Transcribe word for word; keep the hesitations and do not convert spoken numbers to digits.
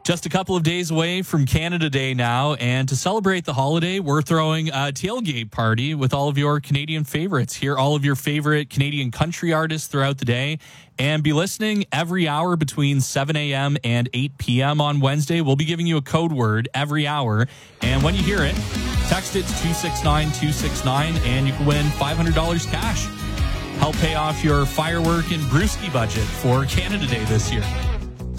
Just a couple of days away from Canada Day now, and to celebrate the holiday, we're throwing a tailgate party with all of your Canadian favorites. Hear all of your favorite Canadian country artists throughout the day, and be listening every hour between seven a.m. and eight p.m. on Wednesday. We'll be giving you a code word every hour, and when you hear it, text it to two six nine two six nine, and you can win five hundred dollars cash. Help pay off your firework and brewski budget for Canada Day this year.